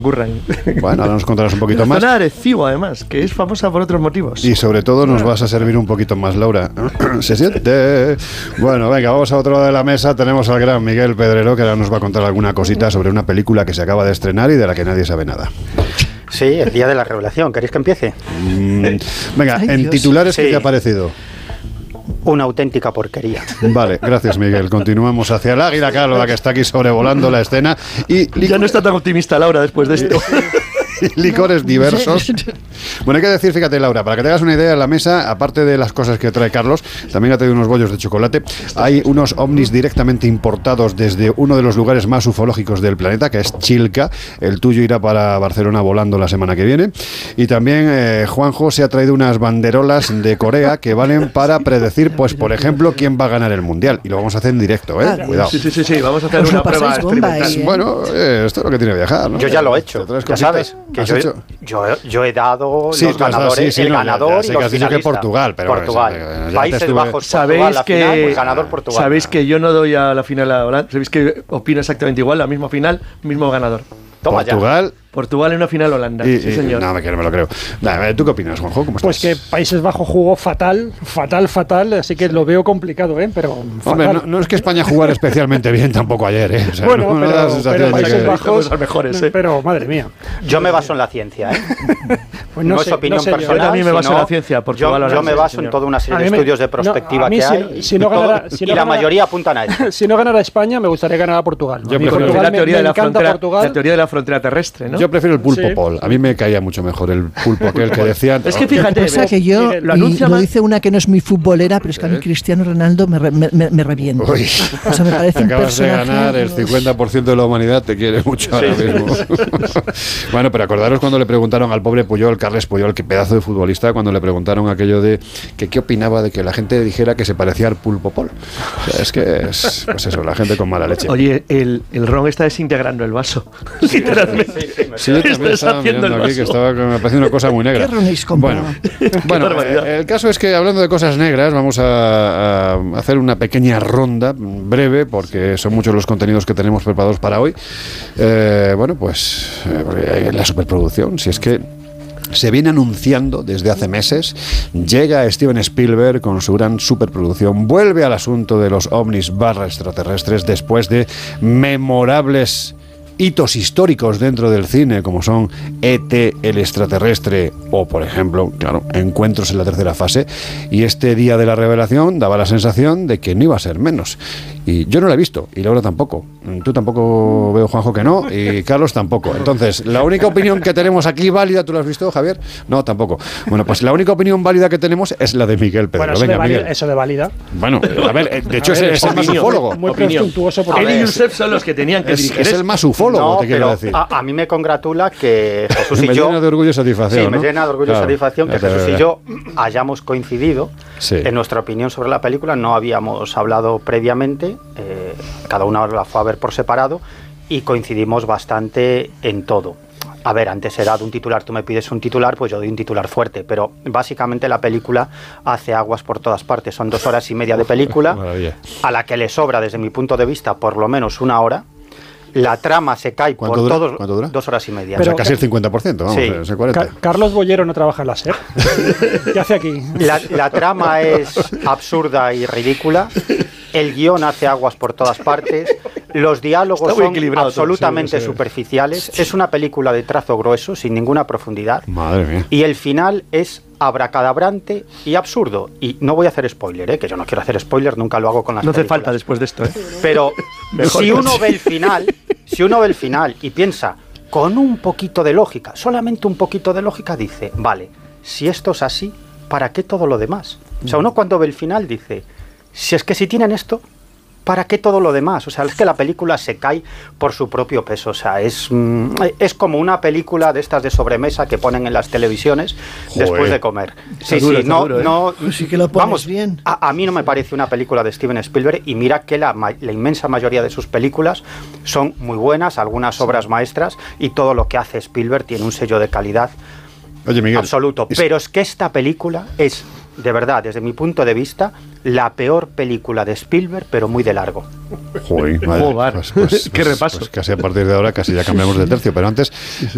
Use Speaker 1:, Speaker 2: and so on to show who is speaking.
Speaker 1: Gurran.
Speaker 2: Bueno, ahora nos contarás un poquito más.
Speaker 1: Zona Arecibo, además, que es famosa por otros motivos.
Speaker 2: Y sobre todo nos vas a servir un poquito más, Laura. Se siente. Bueno, venga, vamos a otro lado de la mesa. Tenemos al gran Miguel Pedrero, que ahora nos va a contar alguna cosita sobre una película que se acaba de estrenar y de la que nadie sabe nada.
Speaker 3: Sí, el día de la revelación. ¿Queréis que empiece?
Speaker 2: Venga,
Speaker 4: Ay,
Speaker 2: en
Speaker 4: Dios.
Speaker 2: titulares, ¿qué
Speaker 3: Sí.
Speaker 2: te ha parecido?
Speaker 3: Una auténtica porquería.
Speaker 2: Vale, gracias, Miguel. Continuamos hacia el águila calva, que está aquí sobrevolando la escena. Y
Speaker 1: Ya no está tan optimista Laura después de esto.
Speaker 2: licores diversos. Bueno, hay que decir, fíjate, Laura, para que te hagas una idea, en la mesa, aparte de las cosas que trae Carlos, también ha traído unos bollos de chocolate. Hay unos ovnis directamente importados desde uno de los lugares más ufológicos del planeta, que es Chilca. El tuyo irá para Barcelona volando la semana que viene. Y también Juanjo se ha traído unas banderolas de Corea que valen para predecir, pues, por ejemplo, quién va a ganar el Mundial. Y lo vamos a hacer en directo, ¿eh? Cuidado.
Speaker 1: Sí, vamos a hacer
Speaker 4: Os lo
Speaker 1: una prueba
Speaker 4: pasáis bomba
Speaker 1: experimental.
Speaker 4: ahí, ¿eh?
Speaker 2: Bueno, esto es lo que tiene viajar, ¿no?
Speaker 3: Yo ya lo he hecho.
Speaker 2: Te traes
Speaker 3: Ya
Speaker 2: cositas.
Speaker 3: sabes que
Speaker 2: ¿Has
Speaker 3: yo
Speaker 2: hecho?
Speaker 3: he dado
Speaker 2: Sí,
Speaker 3: los
Speaker 2: tú has dado,
Speaker 3: ganadores,
Speaker 2: sí,
Speaker 3: el
Speaker 2: no,
Speaker 3: ganador
Speaker 2: ya sé
Speaker 3: y
Speaker 2: que
Speaker 3: los
Speaker 2: has dicho que
Speaker 3: finalistas.
Speaker 2: Portugal, pero
Speaker 3: Portugal.
Speaker 2: ya te
Speaker 3: Países
Speaker 2: estuve-
Speaker 3: Bajos,
Speaker 1: ¿Sabéis
Speaker 3: Portugal, la final,
Speaker 1: que
Speaker 3: pues ganador Portugal.
Speaker 1: sabéis que yo no doy a la final a Holanda? ¿Sabéis que opino exactamente igual? La misma final, mismo ganador.
Speaker 3: Toma ya.
Speaker 2: Portugal.
Speaker 1: Portugal en una final Holanda. Sí, señor.
Speaker 2: No, me lo creo. Nada, ¿tú qué opinas, Juanjo? ¿Cómo estás?
Speaker 5: Pues que Países Bajos jugó fatal, así que lo veo complicado, pero
Speaker 2: Hombre,
Speaker 5: fatal.
Speaker 2: no es que España jugara especialmente bien tampoco ayer, ¿eh? O sea,
Speaker 5: Bueno,
Speaker 2: no da la sensación
Speaker 5: pero
Speaker 2: de
Speaker 5: Países
Speaker 2: que-
Speaker 5: Bajos,
Speaker 1: Somos los mejores, ¿eh?
Speaker 5: pero madre mía.
Speaker 3: Yo me baso en la ciencia, ¿eh?
Speaker 5: Pues
Speaker 3: No,
Speaker 5: no
Speaker 3: es
Speaker 5: sé,
Speaker 3: opinión
Speaker 5: no sé yo.
Speaker 3: personal.
Speaker 1: Yo también me baso
Speaker 3: sino
Speaker 1: en la ciencia, Portugal,
Speaker 3: yo me
Speaker 1: Holanda,
Speaker 3: baso
Speaker 1: sí,
Speaker 3: en toda una
Speaker 5: A
Speaker 3: serie
Speaker 5: mí
Speaker 3: de
Speaker 5: me-
Speaker 3: estudios de
Speaker 5: no,
Speaker 3: perspectiva
Speaker 5: a mí
Speaker 3: que
Speaker 5: si-
Speaker 3: hay.
Speaker 5: si no ganara- si no
Speaker 3: y la
Speaker 5: ganara-
Speaker 3: mayoría apuntan a eso.
Speaker 5: Si no ganara España, me gustaría ganar a Portugal.
Speaker 2: Yo
Speaker 5: A mí
Speaker 2: prefiero-
Speaker 5: Portugal
Speaker 1: la
Speaker 5: me
Speaker 1: teoría de la
Speaker 5: encanta
Speaker 1: frontera,
Speaker 5: Portugal.
Speaker 1: la teoría de la frontera terrestre, ¿no?
Speaker 2: Yo prefiero el pulpo
Speaker 5: Sí.
Speaker 2: Paul. A mí me caía mucho mejor el pulpo aquel que decían.
Speaker 1: Es que
Speaker 4: Lo que
Speaker 1: fíjate,
Speaker 4: pasa que yo,
Speaker 5: Miguel,
Speaker 1: lo
Speaker 4: y
Speaker 1: anuncia
Speaker 4: lo
Speaker 1: mal.
Speaker 4: dice una que no es muy futbolera, pero es que a mí Cristiano Ronaldo me revienta.
Speaker 2: Uy.
Speaker 4: O sea, me parece
Speaker 2: Te
Speaker 4: un
Speaker 2: acabas de
Speaker 4: personaje...
Speaker 2: ganar, el 50% de la humanidad te quiere mucho ahora mismo. Bueno, pero acordaros cuando le preguntaron al pobre Puyol, Carles Puyol, qué pedazo de futbolista, cuando le preguntaron aquello de que qué opinaba de que la gente dijera que se parecía al pulpo Paul. O sea, es que es, pues eso, la gente con mala leche.
Speaker 1: Oye, el ron está desintegrando el vaso. Literalmente.
Speaker 2: Sí, yo también
Speaker 1: Estás
Speaker 2: estaba
Speaker 1: haciendo
Speaker 2: mirando
Speaker 1: el
Speaker 2: aquí que
Speaker 1: vaso.
Speaker 2: estaba me parecía una cosa muy negra.
Speaker 4: ¿Qué ronéis comprado?
Speaker 2: Bueno,
Speaker 1: barbaridad.
Speaker 2: el caso es que hablando de cosas negras, vamos a hacer una pequeña ronda breve, porque son muchos los contenidos que tenemos preparados para hoy. Bueno, pues la superproducción, si es que se viene anunciando desde hace meses, llega Steven Spielberg con su gran superproducción, vuelve al asunto de los ovnis / extraterrestres después de memorables hitos históricos dentro del cine, como son E.T. el extraterrestre o, por ejemplo, claro, Encuentros en la tercera fase, y este día de la revelación daba la sensación de que no iba a ser menos. Y yo no la he visto, y Laura tampoco. Tú tampoco, veo, Juanjo, que no, y Carlos tampoco. Entonces, la única opinión que tenemos aquí válida, ¿tú la has visto, Javier? No, tampoco. Bueno, pues la única opinión válida que tenemos es la de Miguel Pedro.
Speaker 5: Bueno,
Speaker 2: Venga, Miguel.
Speaker 5: eso de válida.
Speaker 2: Bueno, a ver, de hecho
Speaker 5: A ver,
Speaker 2: es el más
Speaker 1: opinión,
Speaker 2: ufólogo.
Speaker 5: Muy
Speaker 1: Opinión.
Speaker 5: presuntuoso
Speaker 3: A
Speaker 5: porque
Speaker 1: Él y
Speaker 3: ver,
Speaker 1: Josep son los que tenían que dirigir
Speaker 2: Es el
Speaker 1: esto.
Speaker 2: más ufólogo, te quiero
Speaker 3: pero
Speaker 2: decir.
Speaker 3: a mí me congratula que Jesús y
Speaker 2: Me
Speaker 3: yo...
Speaker 2: llena de orgullo y satisfacción,
Speaker 3: Sí, me
Speaker 2: ¿no?
Speaker 3: llena de orgullo y
Speaker 2: Claro.
Speaker 3: satisfacción que
Speaker 2: Ya te
Speaker 3: Jesús
Speaker 2: veo,
Speaker 3: y
Speaker 2: ya.
Speaker 3: yo hayamos coincidido
Speaker 2: Sí.
Speaker 3: en nuestra opinión sobre la película. No habíamos hablado previamente, cada uno la fue a ver por separado y coincidimos bastante en todo. A ver, antes era de un titular, tú me pides un titular, pues yo doy un titular fuerte, pero básicamente la película hace aguas por todas partes. Son 2 horas y media de película,
Speaker 2: Maravilla.
Speaker 3: a la que le sobra, desde mi punto de vista, por lo menos 1 hora. La trama se cae por
Speaker 2: ¿Cuánto dura?
Speaker 3: todos...
Speaker 2: ¿Cuánto dura?
Speaker 3: 2 horas y media.
Speaker 2: O sea,
Speaker 5: Pero-
Speaker 2: casi el 50%, vamos,
Speaker 3: Sí.
Speaker 2: ese 40%.
Speaker 5: Carlos Bollero no trabaja en la SER. ¿Qué hace aquí?
Speaker 3: La trama es absurda y ridícula. El guión hace aguas por todas partes. Los diálogos
Speaker 1: Está muy
Speaker 3: son
Speaker 1: equilibrado todo,
Speaker 3: absolutamente
Speaker 2: sí.
Speaker 3: superficiales. Es una película de trazo grueso, sin ninguna profundidad.
Speaker 2: Madre mía.
Speaker 3: Y el final es abracadabrante y absurdo. Y no voy a hacer spoiler, que yo no quiero hacer spoiler, nunca lo hago con las
Speaker 1: No hace
Speaker 3: películas.
Speaker 1: falta después de esto, ¿eh?
Speaker 3: Pero
Speaker 1: Mejor
Speaker 3: si
Speaker 1: no.
Speaker 3: uno ve el final y piensa con un poquito de lógica, solamente un poquito de lógica, dice, vale, si esto es así, ¿para qué todo lo demás? O sea, uno cuando ve el final dice, si es que si tienen esto, ¿para qué todo lo demás? O sea, es que la película se cae por su propio peso. O sea, es como una película de estas de sobremesa que ponen en las televisiones después de comer. Sí,
Speaker 1: Está duro,
Speaker 3: sí,
Speaker 1: está duro, ¿eh?
Speaker 3: no.
Speaker 4: Pues sí que lo pones
Speaker 3: vamos,
Speaker 4: bien.
Speaker 3: a mí no me parece una película de Steven Spielberg, y mira que la inmensa mayoría de sus películas son muy buenas, algunas obras maestras, y todo lo que hace Spielberg tiene un sello de calidad
Speaker 2: Oye, Miguel.
Speaker 3: absoluto. Pero es que esta película es, de verdad, desde mi punto de vista, la peor película de Spielberg, pero muy de largo.
Speaker 2: Joder, madre.
Speaker 1: Joder. Qué repaso.
Speaker 2: Pues casi a partir de ahora casi ya cambiamos de tercio, pero antes